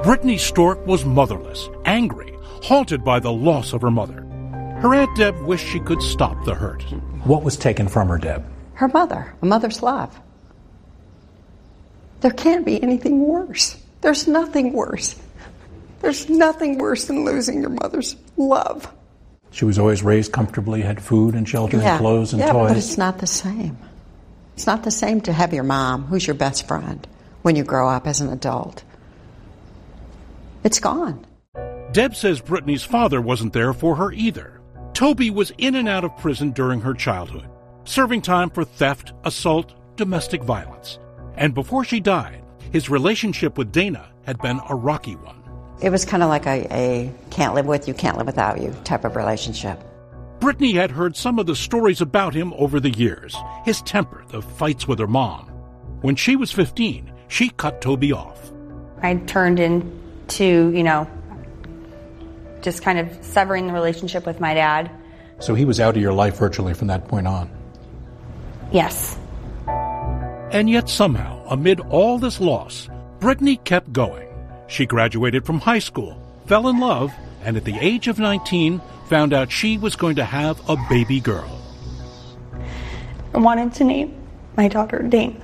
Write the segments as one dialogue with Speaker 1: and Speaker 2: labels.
Speaker 1: Brittany Stork was motherless, angry, haunted by the loss of her mother. Her Aunt Deb wished she could stop the hurt.
Speaker 2: What was taken from her, Deb?
Speaker 3: Her mother, a mother's love. There can't be anything worse. There's nothing worse. There's nothing worse than losing your mother's love.
Speaker 2: She was always raised comfortably, had food and shelter and clothes and toys.
Speaker 3: But it's not the same. It's not the same to have your mom, who's your best friend, when you grow up as an adult. It's gone.
Speaker 1: Deb says Brittany's father wasn't there for her either. Toby was in and out of prison during her childhood, serving time for theft, assault, domestic violence. And before she died, his relationship with Dana had been a rocky one.
Speaker 3: It was kind of like a can't live with you, can't live without you type of relationship.
Speaker 1: Brittany had heard some of the stories about him over the years. His temper, the fights with her mom. When she was 15, she cut Toby off.
Speaker 4: I turned into, just kind of severing the relationship with my dad.
Speaker 2: So he was out of your life virtually from that point on?
Speaker 4: Yes.
Speaker 1: And yet somehow, amid all this loss, Brittany kept going. She graduated from high school, fell in love, and at the age of 19, found out she was going to have a baby girl.
Speaker 4: I wanted to name my daughter Dana.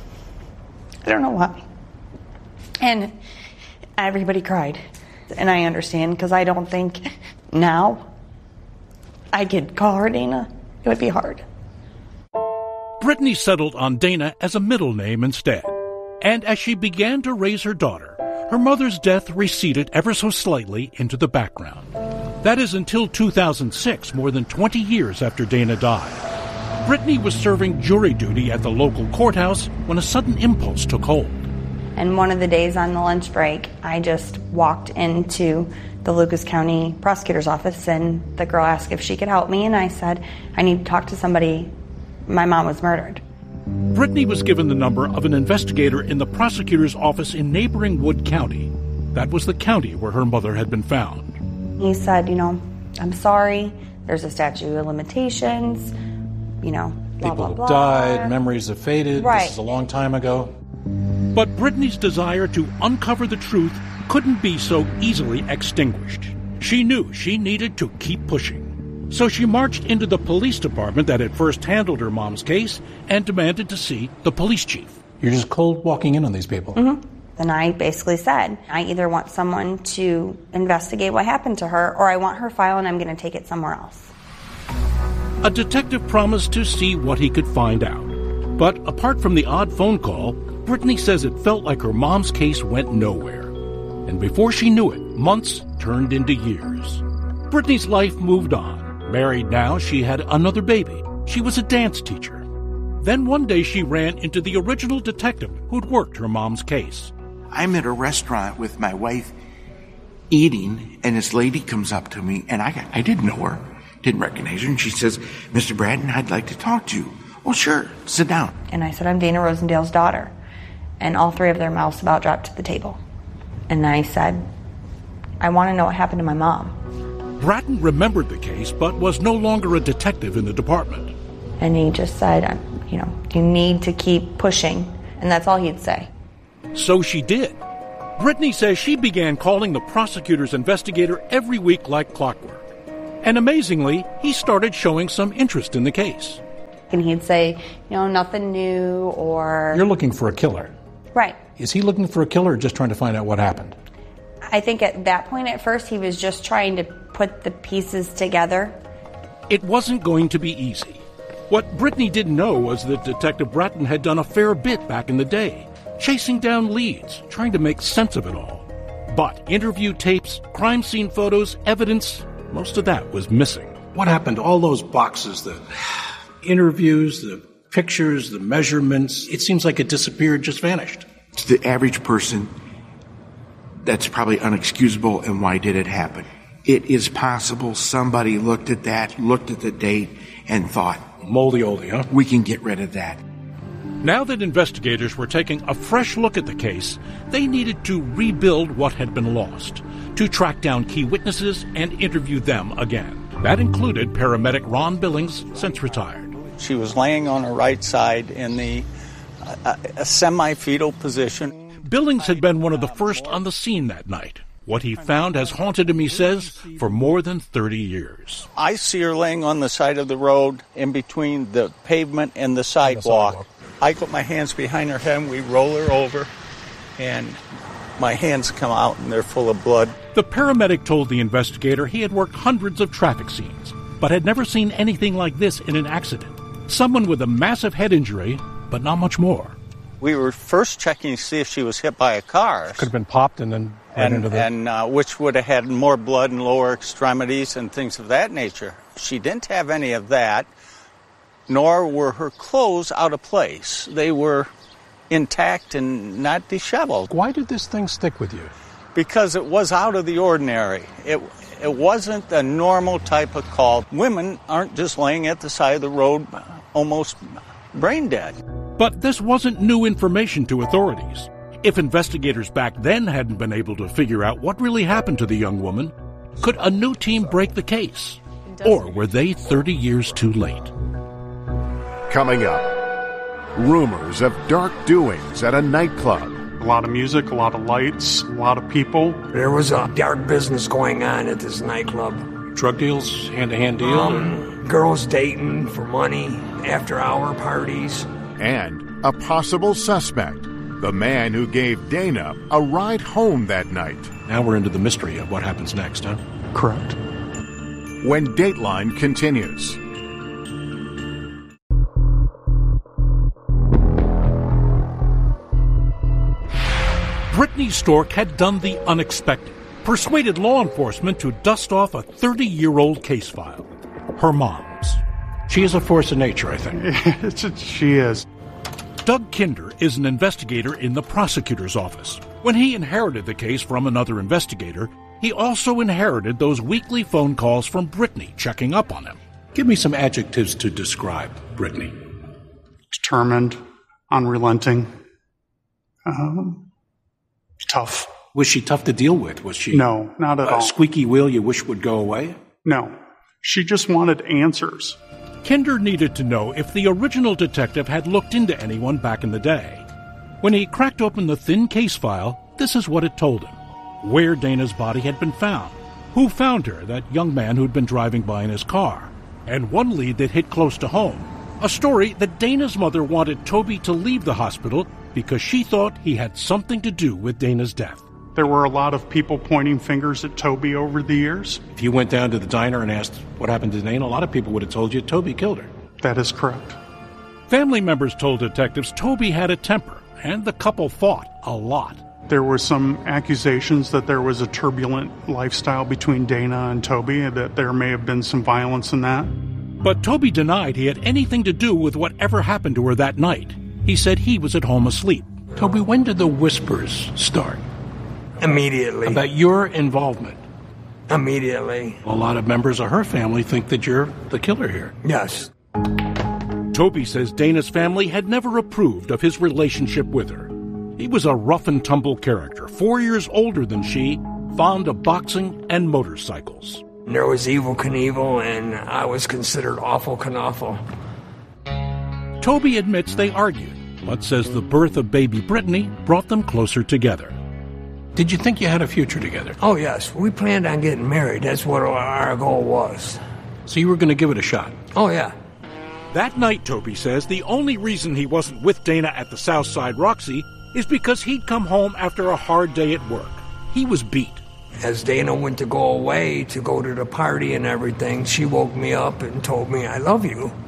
Speaker 4: I don't know why. And everybody cried. And I understand, because I don't think now I could call her Dana. It would be hard.
Speaker 1: Brittany settled on Dana as a middle name instead. And as she began to raise her daughter, her mother's death receded ever so slightly into the background. That is until 2006, more than 20 years after Dana died. Brittany was serving jury duty at the local courthouse when a sudden impulse took hold.
Speaker 4: And one of the days on the lunch break, I just walked into the Lucas County prosecutor's office, and the girl asked if she could help me, and I said, I need to talk to somebody. My mom was murdered.
Speaker 1: Brittany was given the number of an investigator in the prosecutor's office in neighboring Wood County. That was the county where her mother had been found.
Speaker 4: He said, I'm sorry, there's a statute of limitations, blah,
Speaker 2: People
Speaker 4: blah,
Speaker 2: have
Speaker 4: blah.
Speaker 2: died, memories have faded,
Speaker 4: Right.
Speaker 2: This is a long time ago.
Speaker 1: But Brittany's desire to uncover the truth couldn't be so easily extinguished. She knew she needed to keep pushing. So she marched into the police department that had first handled her mom's case and demanded to see the police chief.
Speaker 2: You're just cold walking in on these people.
Speaker 4: Mm-hmm. And I basically said, I either want someone to investigate what happened to her, or I want her file and I'm going to take it somewhere else.
Speaker 1: A detective promised to see what he could find out. But apart from the odd phone call, Brittany says it felt like her mom's case went nowhere. And before she knew it, months turned into years. Brittany's life moved on. Married now, she had another baby. She was a dance teacher. Then one day she ran into the original detective who'd worked her mom's case.
Speaker 5: I'm at a restaurant with my wife eating, and this lady comes up to me, and I didn't know her, didn't recognize her, and she says, Mr. Braden, I'd like to talk to you. Well, sure, sit down.
Speaker 4: And I said, I'm Dana Rosendale's daughter. And all three of their mouths about dropped to the table. And I said, I want to know what happened to my mom.
Speaker 1: Bratton remembered the case, but was no longer a detective in the department.
Speaker 4: And he just said, you need to keep pushing. And that's all he'd say.
Speaker 1: So she did. Brittany says she began calling the prosecutor's investigator every week like clockwork. And amazingly, he started showing some interest in the case.
Speaker 4: And he'd say, nothing new, or...
Speaker 2: You're looking for a killer.
Speaker 4: Right.
Speaker 2: Is he looking for a killer or just trying to find out what happened?
Speaker 4: I think at that point at first he was just trying to put the pieces together.
Speaker 1: It wasn't going to be easy. What Brittany didn't know was that Detective Bratton had done a fair bit back in the day, chasing down leads, trying to make sense of it all. But interview tapes, crime scene photos, evidence, most of that was missing.
Speaker 6: What happened to all those boxes, the interviews, the pictures, the measurements? It seems like it disappeared, just vanished.
Speaker 5: To the average person, that's probably unexcusable, and why did it happen? It is possible somebody looked at that, looked at the date, and thought,
Speaker 6: moldy oldie, huh?
Speaker 5: We can get rid of that.
Speaker 1: Now that investigators were taking a fresh look at the case, they needed to rebuild what had been lost, to track down key witnesses and interview them again. That included paramedic Ron Billings, since retired.
Speaker 7: She was laying on her right side in a semi-fetal position.
Speaker 1: Billings had been one of the first on the scene that night. What he found has haunted him, he says, for more than 30 years.
Speaker 7: I see her laying on the side of the road in between the pavement and the sidewalk. I put my hands behind her head and we roll her over, and my hands come out and they're full of blood.
Speaker 1: The paramedic told the investigator he had worked hundreds of traffic scenes, but had never seen anything like this in an accident. Someone with a massive head injury, but not much more.
Speaker 7: We were first checking to see if she was hit by a car.
Speaker 2: Could have been popped and then right into the...
Speaker 7: which would have had more blood in lower extremities and things of that nature. She didn't have any of that, nor were her clothes out of place. They were intact and not disheveled.
Speaker 2: Why did this thing stick with you?
Speaker 7: Because it was out of the ordinary. It wasn't a normal type of call. Women aren't just laying at the side of the road almost brain dead.
Speaker 1: But this wasn't new information to authorities. If investigators back then hadn't been able to figure out what really happened to the young woman, could a new team break the case? Or were they 30 years too late?
Speaker 8: Coming up, rumors of dark doings at a nightclub.
Speaker 9: A lot of music, a lot of lights, a lot of people.
Speaker 10: There was a dark business going on at this nightclub.
Speaker 6: Drug deals, hand-to-hand deal?
Speaker 10: Girls dating for money, after-hour parties.
Speaker 8: And a possible suspect, the man who gave Dana a ride home that night.
Speaker 6: Now we're into the mystery of what happens next, huh?
Speaker 2: Correct.
Speaker 8: When Dateline continues.
Speaker 1: Brittany Stork had done the unexpected, persuaded law enforcement to dust off a 30-year-old case file. Her mom's.
Speaker 6: She is a force of nature, I think.
Speaker 9: She is.
Speaker 1: Doug Kinder is an investigator in the prosecutor's office. When he inherited the case from another investigator, he also inherited those weekly phone calls from Brittany checking up on him.
Speaker 6: Give me some adjectives to describe Brittany.
Speaker 9: Determined, unrelenting, tough.
Speaker 6: Was she tough to deal with? Was she
Speaker 9: No, not at all.
Speaker 6: A squeaky wheel you wish would go away?
Speaker 9: No. She just wanted answers.
Speaker 1: Kinder needed to know if the original detective had looked into anyone back in the day. When he cracked open the thin case file, this is what it told him. Where Dana's body had been found, who found her, that young man who'd been driving by in his car, and one lead that hit close to home, a story that Dana's mother wanted Toby to leave the hospital because she thought he had something to do with Dana's death.
Speaker 9: There were a lot of people pointing fingers at Toby over the years.
Speaker 6: If you went down to the diner and asked what happened to Dana, a lot of people would have told you Toby killed her.
Speaker 9: That is correct.
Speaker 1: Family members told detectives Toby had a temper, and the couple fought a lot.
Speaker 9: There were some accusations that there was a turbulent lifestyle between Dana and Toby, and that there may have been some violence in that.
Speaker 1: But Toby denied he had anything to do with whatever happened to her that night. He said he was at home asleep.
Speaker 6: Toby, when did the whispers start?
Speaker 10: Immediately.
Speaker 6: About your involvement?
Speaker 10: Immediately.
Speaker 6: A lot of members of her family think that you're the killer here.
Speaker 10: Yes.
Speaker 1: Toby says Dana's family had never approved of his relationship with her. He was a rough-and-tumble character, 4 years older than she, fond of boxing and motorcycles.
Speaker 10: There was Evel Knievel, and I was considered Awful Knaufel.
Speaker 1: Toby admits they argued, but says the birth of baby Brittany brought them closer together.
Speaker 6: Did you think you had a future together?
Speaker 10: Oh, yes. We planned on getting married. That's what our goal was.
Speaker 6: So you were going to give it a shot?
Speaker 10: Oh, yeah.
Speaker 1: That night, Toby says, the only reason he wasn't with Dana at the Southside Roxy is because he'd come home after a hard day at work. He was beat.
Speaker 10: As Dana went to go away to go to the party and everything, she woke me up and told me, "I love you."